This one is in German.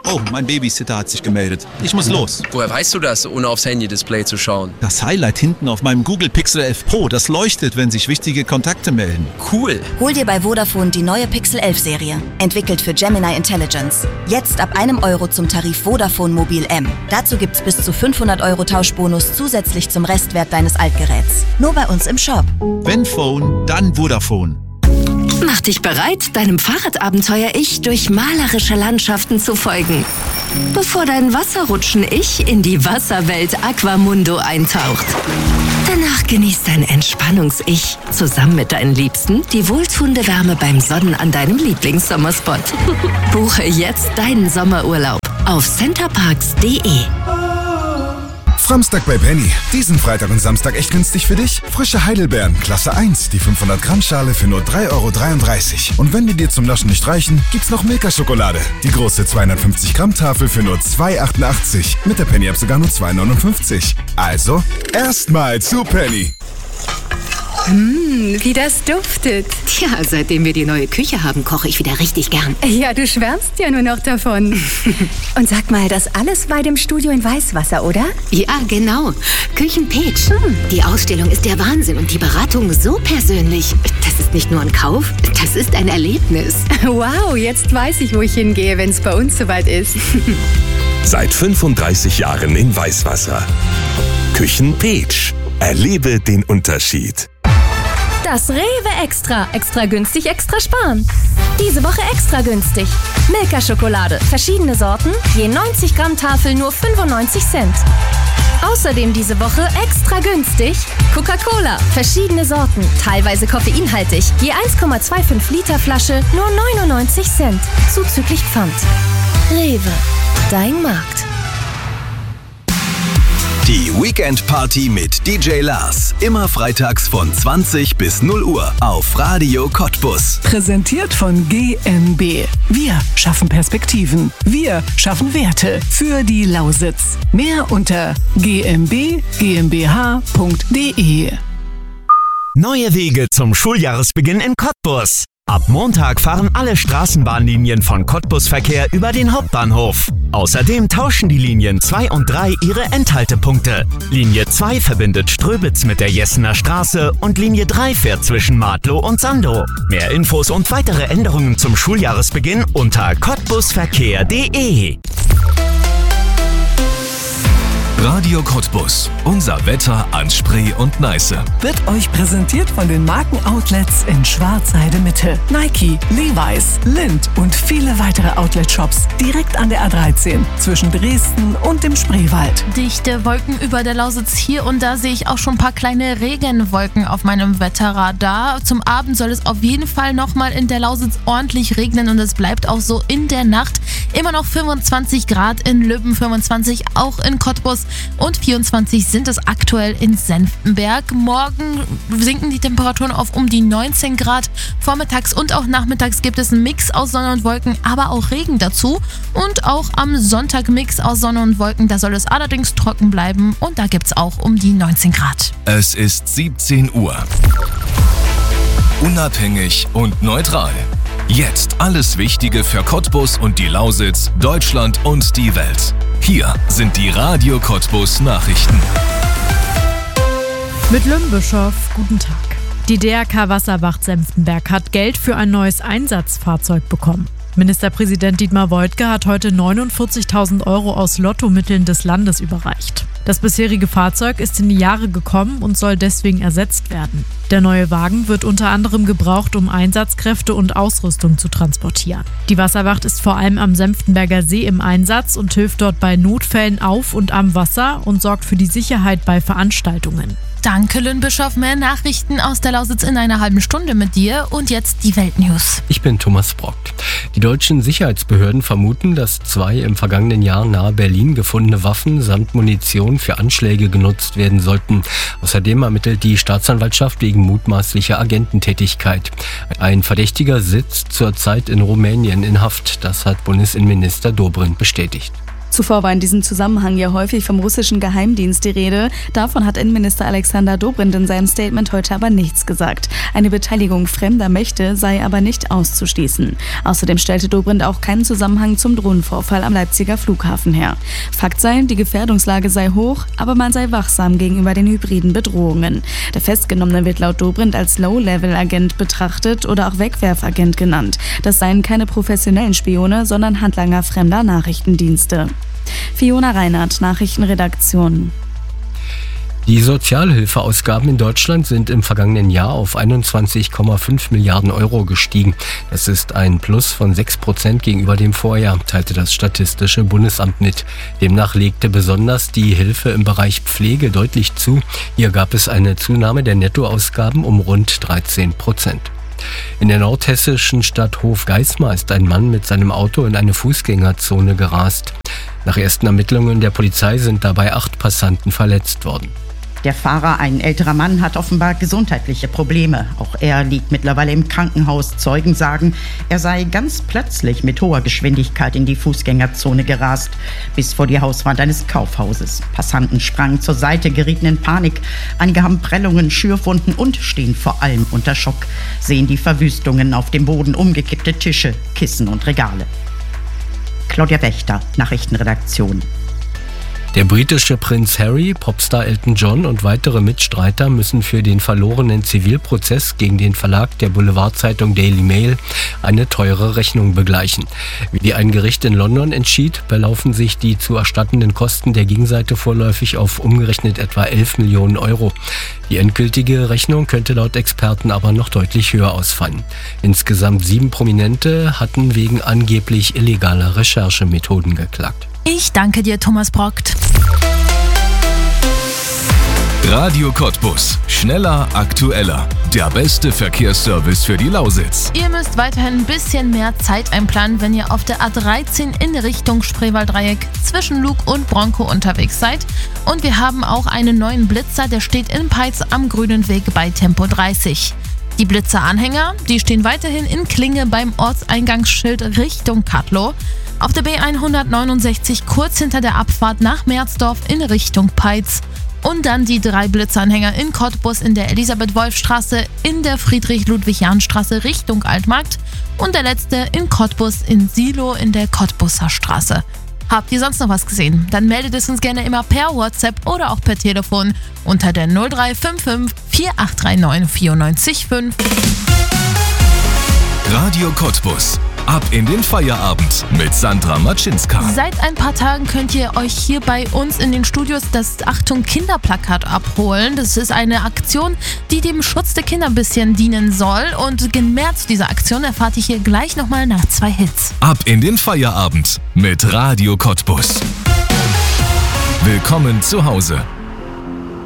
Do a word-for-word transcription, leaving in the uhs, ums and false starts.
Oh, mein Babysitter hat sich gemeldet. Ich muss los. Woher weißt du das, ohne aufs Handy-Display zu schauen? Das Highlight hinten auf meinem Google Pixel elf Pro, das leuchtet, wenn sich wichtige Kontakte melden. Cool. Hol dir bei Vodafone die neue Pixel elf Serie. Entwickelt für Gemini Intelligence. Jetzt ab einem Euro zum Tarif Vodafone Mobil M. Dazu gibt's bis zu fünfhundert Euro Tauschbonus zusätzlich zum Restwert deines Altgeräts. Nur bei uns im Shop. Wenn Phone, dann Vodafone. Mach dich bereit, deinem Fahrradabenteuer-Ich durch malerische Landschaften zu folgen. Bevor dein Wasserrutschen-Ich in die Wasserwelt Aquamundo eintaucht. Danach genießt dein Entspannungs-Ich zusammen mit deinen Liebsten die wohltuende Wärme beim Sonnen an deinem Lieblingssommerspot. Buche jetzt deinen Sommerurlaub auf centerparks punkt de. Samstag bei Penny. Diesen Freitag und Samstag echt günstig für dich? Frische Heidelbeeren, Klasse eins, die fünfhundert Gramm Schale für nur drei Euro dreiunddreißig. Und wenn die dir zum Naschen nicht reichen, gibt's noch Milka-Schokolade. Die große zweihundertfünfzig Gramm Tafel für nur zwei Euro achtundachtzig. Mit der Penny-App sogar nur zwei Euro neunundfünfzig. Also, erstmal zu Penny. Mmh, wie das duftet. Tja, seitdem wir die neue Küche haben, koche ich wieder richtig gern. Ja, du schwärmst ja nur noch davon. Und sag mal, das alles bei dem Studio in Weißwasser, oder? Ja, genau. Küchen-Peach. Hm. Die Ausstellung ist der Wahnsinn und die Beratung so persönlich. Das ist nicht nur ein Kauf, das ist ein Erlebnis. Wow, jetzt weiß ich, wo ich hingehe, wenn es bei uns soweit ist. Seit fünfunddreißig Jahren in Weißwasser. Küchen-Peach. Erlebe den Unterschied. Das Rewe Extra. Extra günstig, extra sparen. Diese Woche extra günstig. Milka-Schokolade. Verschiedene Sorten. Je neunzig Gramm Tafel nur fünfundneunzig Cent. Außerdem diese Woche extra günstig. Coca-Cola. Verschiedene Sorten. Teilweise koffeinhaltig. Je eins Komma fünfundzwanzig Liter Flasche nur neunundneunzig Cent. Zuzüglich Pfand. Rewe. Dein Markt. Die Weekend Party mit D J Lars. Immer freitags von zwanzig bis null Uhr auf Radio Cottbus. Präsentiert von G M B. Wir schaffen Perspektiven. Wir schaffen Werte für die Lausitz. Mehr unter g m b g m b h punkt d e. Neue Wege zum Schuljahresbeginn in Cottbus. Ab Montag fahren alle Straßenbahnlinien von Cottbus-Verkehr über den Hauptbahnhof. Außerdem tauschen die Linien zwei und drei ihre Endhaltepunkte. Linie zwei verbindet Ströbitz mit der Jessener Straße und Linie drei fährt zwischen Martlow und Sandow. Mehr Infos und weitere Änderungen zum Schuljahresbeginn unter cottbusverkehr punkt de. Radio Cottbus. Unser Wetter an Spree und Neiße. Wird euch präsentiert von den Markenoutlets in Schwarzheide Mitte. Nike, Levi's, Lindt und viele weitere Outlet-Shops direkt an der A dreizehn zwischen Dresden und dem Spreewald. Dichte Wolken über der Lausitz. Hier und da sehe ich auch schon ein paar kleine Regenwolken auf meinem Wetterradar. Zum Abend soll es auf jeden Fall nochmal in der Lausitz ordentlich regnen und es bleibt auch so in der Nacht. Immer noch fünfundzwanzig Grad in Lübben, fünfundzwanzig auch in Cottbus. Und vierundzwanzig sind es aktuell in Senftenberg. Morgen sinken die Temperaturen auf um die neunzehn Grad. Vormittags und auch nachmittags gibt es einen Mix aus Sonne und Wolken, aber auch Regen dazu. Und auch am Sonntag Mix aus Sonne und Wolken. Da soll es allerdings trocken bleiben und da gibt es auch um die neunzehn Grad. Es ist siebzehn Uhr. Unabhängig und neutral. Jetzt alles Wichtige für Cottbus und die Lausitz, Deutschland und die Welt. Hier sind die Radio Cottbus Nachrichten. Mit Lümbischow, guten Tag. Die D R K Wasserwacht Senftenberg hat Geld für ein neues Einsatzfahrzeug bekommen. Ministerpräsident Dietmar Woidke hat heute neunundvierzigtausend Euro aus Lottomitteln des Landes überreicht. Das bisherige Fahrzeug ist in die Jahre gekommen und soll deswegen ersetzt werden. Der neue Wagen wird unter anderem gebraucht, um Einsatzkräfte und Ausrüstung zu transportieren. Die Wasserwacht ist vor allem am Senftenberger See im Einsatz und hilft dort bei Notfällen auf und am Wasser und sorgt für die Sicherheit bei Veranstaltungen. Danke, Lümbischow. Mehr Nachrichten aus der Lausitz in einer halben Stunde mit dir. Und jetzt die Weltnews. Ich bin Thomas Brock. Die deutschen Sicherheitsbehörden vermuten, dass zwei im vergangenen Jahr nahe Berlin gefundene Waffen samt Munition für Anschläge genutzt werden sollten. Außerdem ermittelt die Staatsanwaltschaft wegen mutmaßlicher Agententätigkeit. Ein Verdächtiger sitzt zurzeit in Rumänien in Haft. Das hat Bundesinnenminister Dobrindt bestätigt. Zuvor war in diesem Zusammenhang ja häufig vom russischen Geheimdienst die Rede. Davon hat Innenminister Alexander Dobrindt in seinem Statement heute aber nichts gesagt. Eine Beteiligung fremder Mächte sei aber nicht auszuschließen. Außerdem stellte Dobrindt auch keinen Zusammenhang zum Drohnenvorfall am Leipziger Flughafen her. Fakt sei, die Gefährdungslage sei hoch, aber man sei wachsam gegenüber den hybriden Bedrohungen. Der Festgenommene wird laut Dobrindt als Low-Level-Agent betrachtet oder auch Wegwerfagent genannt. Das seien keine professionellen Spione, sondern Handlanger fremder Nachrichtendienste. Fiona Reinhardt, Nachrichtenredaktion. Die Sozialhilfeausgaben in Deutschland sind im vergangenen Jahr auf einundzwanzig Komma fünf Milliarden Euro gestiegen. Das ist ein Plus von sechs Prozent gegenüber dem Vorjahr, teilte das Statistische Bundesamt mit. Demnach legte besonders die Hilfe im Bereich Pflege deutlich zu. Hier gab es eine Zunahme der Nettoausgaben um rund dreizehn Prozent. In der nordhessischen Stadt Hofgeismar ist ein Mann mit seinem Auto in eine Fußgängerzone gerast. Nach ersten Ermittlungen der Polizei sind dabei acht Passanten verletzt worden. Der Fahrer, ein älterer Mann, hat offenbar gesundheitliche Probleme. Auch er liegt mittlerweile im Krankenhaus. Zeugen sagen, er sei ganz plötzlich mit hoher Geschwindigkeit in die Fußgängerzone gerast, bis vor die Hauswand eines Kaufhauses. Passanten sprangen zur Seite, gerieten in Panik. Einige haben Prellungen, Schürfwunden und stehen vor allem unter Schock. Sehen die Verwüstungen auf dem Boden, umgekippte Tische, Kissen und Regale. Claudia Wächter, Nachrichtenredaktion. Der britische Prinz Harry, Popstar Elton John und weitere Mitstreiter müssen für den verlorenen Zivilprozess gegen den Verlag der Boulevardzeitung Daily Mail eine teure Rechnung begleichen. Wie ein Gericht in London entschied, belaufen sich die zu erstattenden Kosten der Gegenseite vorläufig auf umgerechnet etwa elf Millionen Euro. Die endgültige Rechnung könnte laut Experten aber noch deutlich höher ausfallen. Insgesamt sieben Prominente hatten wegen angeblich illegaler Recherchemethoden geklagt. Ich danke dir, Thomas Brockt. Radio Cottbus. Schneller, aktueller. Der beste Verkehrsservice für die Lausitz. Ihr müsst weiterhin ein bisschen mehr Zeit einplanen, wenn ihr auf der A dreizehn in Richtung Spreewalddreieck zwischen Lug und Bronco unterwegs seid. Und wir haben auch einen neuen Blitzer, der steht in Peitz am Grünen Weg bei Tempo dreißig. Die Blitzer-Anhänger, die stehen weiterhin in Klinge beim Ortseingangsschild Richtung Kattlow. Auf der B hundertneunundsechzig kurz hinter der Abfahrt nach Merzdorf in Richtung Peitz. Und dann die drei Blitzanhänger in Cottbus in der Elisabeth-Wolf-Straße, in der Friedrich-Ludwig-Jahn-Straße Richtung Altmarkt und der letzte in Cottbus in Silo in der Cottbuser Straße. Habt ihr sonst noch was gesehen? Dann meldet es uns gerne immer per WhatsApp oder auch per Telefon unter der null drei fünf fünf vier acht drei neun vier neun fünf. Radio Cottbus. Ab in den Feierabend mit Sandra Matschinska. Seit ein paar Tagen könnt ihr euch hier bei uns in den Studios das Achtung Kinderplakat abholen. Das ist eine Aktion, die dem Schutz der Kinder ein bisschen dienen soll. Und mehr zu dieser Aktion erfahrt ihr hier gleich nochmal nach zwei Hits. Ab in den Feierabend mit Radio Cottbus. Willkommen zu Hause.